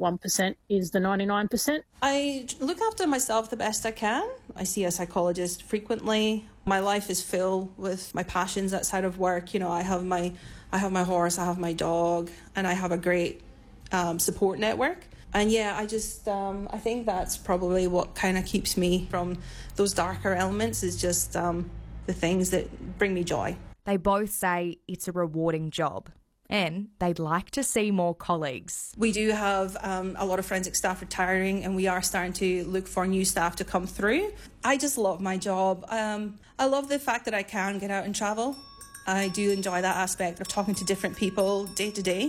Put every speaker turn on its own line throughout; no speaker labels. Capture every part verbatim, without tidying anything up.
one percent is the ninety-nine percent.
I look after myself the best I can. I see a psychologist frequently. My life is filled with my passions outside of work. You know, I have my, I have my horse, I have my dog, and I have a great um, support network. And yeah, I just, um, I think that's probably what kind of keeps me from those darker elements, is just um, the things that bring me joy.
They both say it's a rewarding job and they'd like to see more colleagues.
We do have um, a lot of forensic staff retiring, and we are starting to look for new staff to come through. I just love my job. Um, I love the fact that I can get out and travel. I do enjoy that aspect of talking to different people day to day.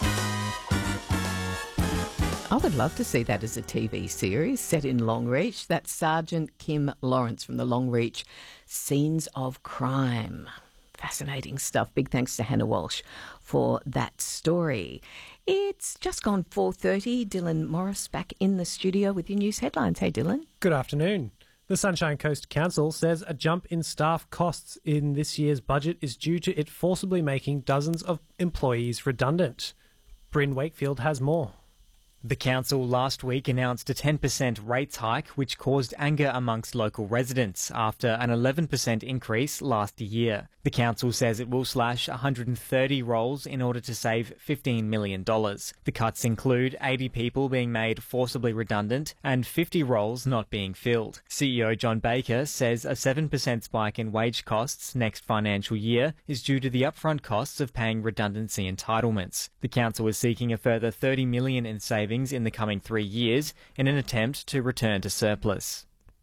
I would love to see that as a T V series set in Longreach. That's Sergeant Kim Lawrence from the Longreach Scenes of Crime. Fascinating stuff. Big thanks to Hannah Walsh for that story. It's just gone four thirty. Dylan Morris back in the studio with your news headlines. Hey, Dylan.
Good afternoon. The Sunshine Coast Council says a jump in staff costs in this year's budget is due to it forcibly making dozens of employees redundant. Bryn Wakefield has more.
The council last week announced a ten percent rates hike, which caused anger amongst local residents after an eleven percent increase last year. The council says it will slash one hundred thirty roles in order to save fifteen million dollars. The cuts include eighty people being made forcibly redundant and fifty roles not being filled. C E O John Baker says a seven percent spike in wage costs next financial year is due to the upfront costs of paying redundancy entitlements. The council is seeking a further thirty million dollars in savings in the coming three years in an attempt to return to surplus.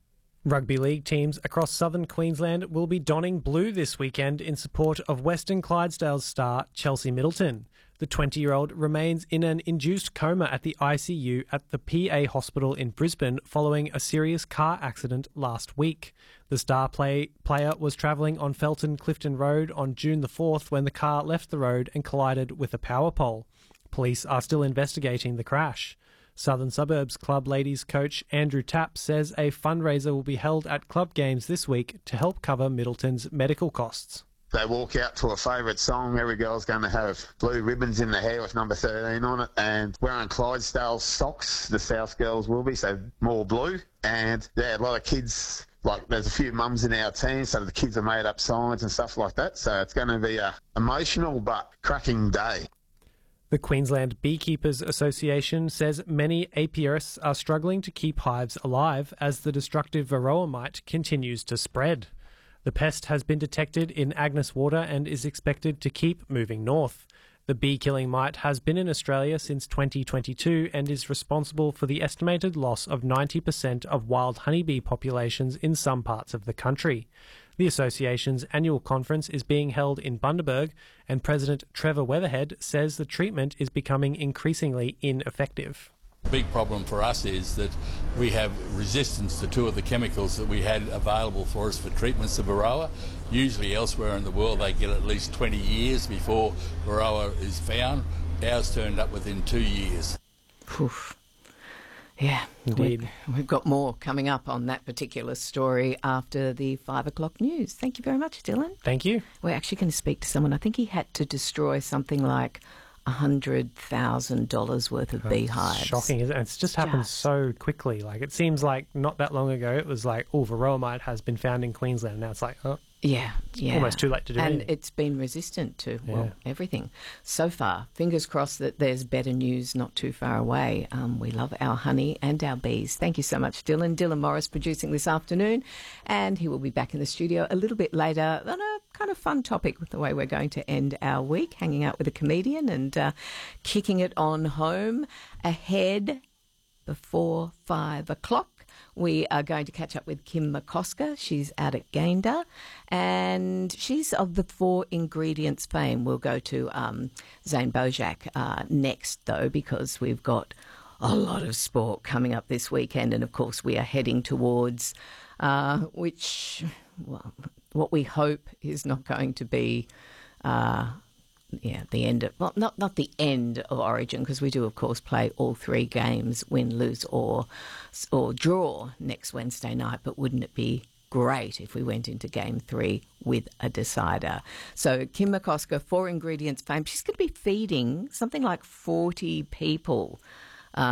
Rugby league teams across southern Queensland will be donning blue this weekend in support of Western Clydesdale's star Chelsea Middleton. The twenty-year-old remains in an induced coma at the I C U at the P A hospital in Brisbane following a serious car accident last week. The star play player was travelling on Felton Clifton Road on June the fourth when the car left the road and collided with a power pole. Police are still investigating the crash. Southern Suburbs Club ladies coach Andrew Tapp says a fundraiser will be held at club games this week to help cover Middleton's medical costs.
They walk out to a favourite song. Every girl's going to have blue ribbons in the hair with number thirteen on it, and wearing Clydesdale socks, the South girls will be, so more blue. And yeah, a lot of kids, like there's a few mums in our team, so the kids have made up signs and stuff like that. So it's going to be a emotional but cracking day.
The Queensland Beekeepers Association says many apiarists are struggling to keep hives alive as the destructive varroa mite continues to spread. The pest has been detected in Agnes Water and is expected to keep moving north. The bee-killing mite has been in Australia since twenty twenty-two and is responsible for the estimated loss of ninety percent of wild honeybee populations in some parts of the country. The association's annual conference is being held in Bundaberg, and President Trevor Weatherhead says the treatment is becoming increasingly ineffective.
The big problem for us is that we have resistance to two of the chemicals that we had available for us for treatments of varroa. Usually elsewhere in the world they get at least twenty years before varroa is found. Ours turned up within two years.
Oof. Yeah,
indeed.
We've, we've got more coming up on that particular story after the five o'clock news. Thank you very much, Dylan.
Thank you.
We're actually going to speak to someone. I think he had to destroy something like one hundred thousand dollars worth of
That's
beehives.
Shocking, isn't it? It's just happened
Just.
so quickly. Like, it seems like not that long ago it was like, oh, varroa mite has been found in Queensland. Now it's like, oh,
Yeah, yeah.
almost too late to do
And
anything.
it's been resistant to, well,
Yeah.
everything. So far, fingers crossed that there's better news not too far away. Um, we love our honey and our bees. Thank you so much, Dylan. Dylan Morris producing this afternoon, and he will be back in the studio a little bit later on a kind of fun topic with the way we're going to end our week, hanging out with a comedian and uh, kicking it on home ahead before five o'clock. We are going to catch up with Kim McCosker. She's out at Gayndah, and she's of the Four Ingredients fame. We'll go to um, Zane Bojak uh, next, though, because we've got a lot of sport coming up this weekend, and of course we are heading towards uh, which, well, what we hope is not going to be uh, yeah, the end of, well, not not the end of Origin, because we do, of course, play all three games, win, lose, or or draw next Wednesday night. But wouldn't it be great if we went into game three with a decider? So Kim McCosker, Four Ingredients fame, she's going to be feeding something like forty people